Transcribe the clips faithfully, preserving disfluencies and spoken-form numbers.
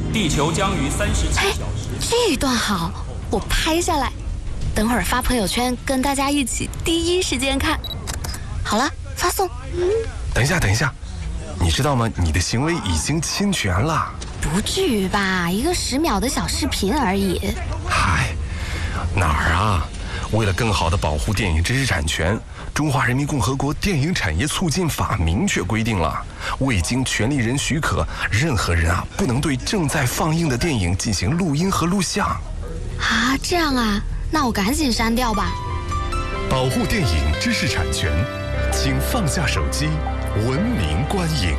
地球将于三十七小时。 这段好，我拍下来，等会儿发朋友圈，跟大家一起第一时间看。好了，发送。 嗯，等一下，等一下，你知道吗？你的行为已经侵权了。 不至于吧？一个十秒的小视频而已。 嗨，哪儿啊？为了更好地保护电影知识产权，中华人民共和国电影产业促进法明确规定了，未经权利人许可，任何人啊不能对正在放映的电影进行录音和录像。 啊，这样啊，那我赶紧删掉吧。 保护电影知识产权，请放下手机，文明观影。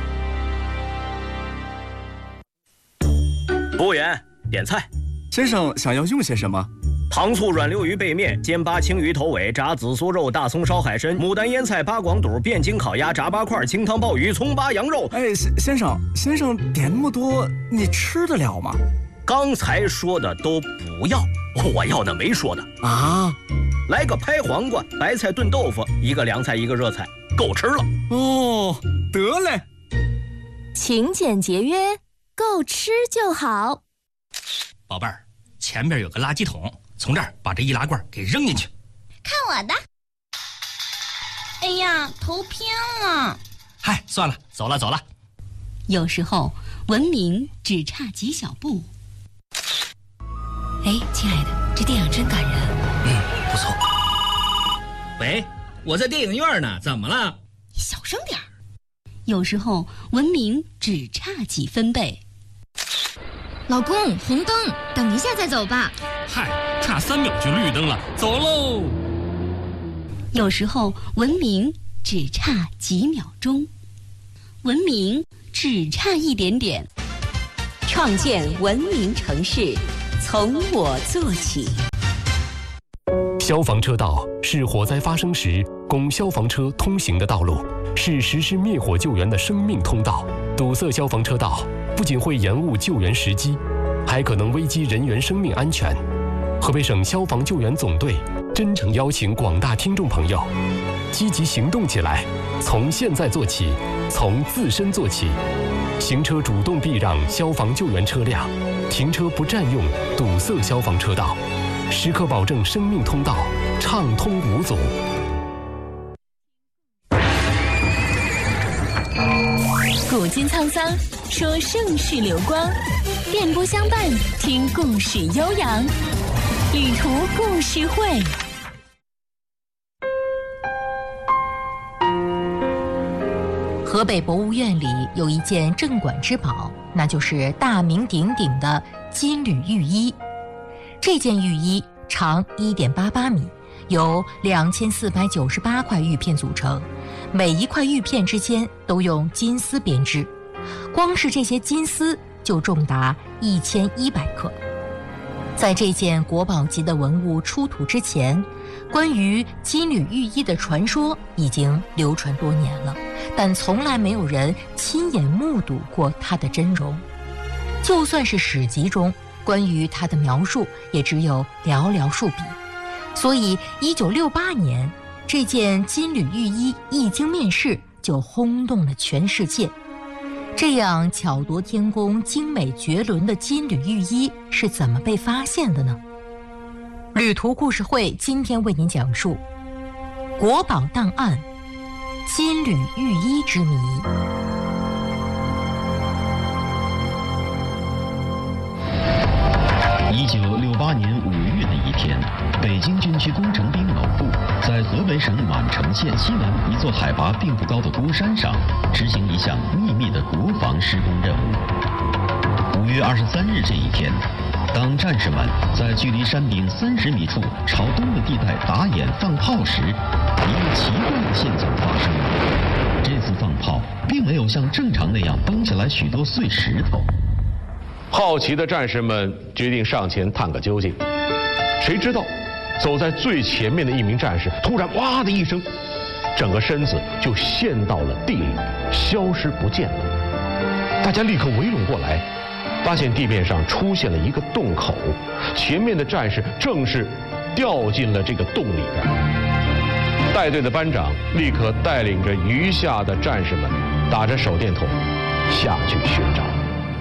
服务员，点菜。 先生想要用些什么？ 糖醋软溜鱼背面、煎八青鱼头尾、炸紫苏肉、大葱烧海参、牡丹腌菜、八广肚、便筋烤鸭、炸八块、清汤鲍鱼、葱八羊肉。 哎，先生，先生点那么多，你吃得了吗？ 刚才说的都不要，我要的没说的啊。 来个拍黄瓜、白菜炖豆腐，一个凉菜，一个热菜，够吃了。 哦，得嘞。 勤俭节约，够吃就好。 宝贝儿，前边有个垃圾桶。从这儿把这易拉罐给扔进去。 看我的！哎呀，头偏了。 嗨，算了，走了走了。 有时候文明只差几小步。哎，亲爱的，这电影真感人。 嗯，不错。喂，我在电影院呢，怎么了？ 你小声点儿。有时候文明只差几分贝。 老公，红灯，等一下再走吧。 嗨，差三秒就绿灯了，走喽。 有时候文明只差几秒钟，文明只差一点点。 创建文明城市，从我做起。 消防车道是火灾发生时供消防车通行的道路，是实施灭火救援的生命通道。堵塞消防车道不仅会延误救援时机，还可能危及人员生命安全。河北省消防救援总队真诚邀请广大听众朋友积极行动起来，从现在做起，从自身做起。行车主动避让消防救援车辆，停车不占用堵塞消防车道，时刻保证生命通道畅通无阻。 古今沧桑，说盛世流光；电波相伴，听故事悠扬。旅途故事会。 河北博物院里有一件镇馆之宝，那就是大名鼎鼎的金缕玉衣。这件玉衣长 一点八八米，由两千四百九十八块玉片组成，每一块玉片之间都用金丝编织，光是这些金丝就重达一千一百克。在这件国宝级的文物出土之前，关于金缕玉衣的传说已经流传多年了，但从来没有人亲眼目睹过它的真容。就算是史籍中关于它的描述，也只有寥寥数笔。所以一九六八年，这件金缕玉衣一经面世，就轰动了全世界。这样巧夺天工、精美绝伦的金缕玉衣是怎么被发现的呢？旅途故事会今天为您讲述国宝档案金缕玉衣之谜。 一九六八年五月的一天，北京军区工程兵某部在河北省宛城县西南一座海拔并不高的多山上执行一项秘密的国防施工任务。五月二十三日这一天，当战士们在距离山顶三十米处朝东的地带打眼放炮时，一个奇怪的现象发生了。这次放炮并没有像正常那样崩下来许多碎石头。 好奇的战士们决定上前探个究竟，谁知道走在最前面的一名战士突然哇的一声，整个身子就陷到了地里，消失不见了。大家立刻围拢过来，发现地面上出现了一个洞口，前面的战士正是掉进了这个洞里边。带队的班长立刻带领着余下的战士们打着手电筒下去寻找。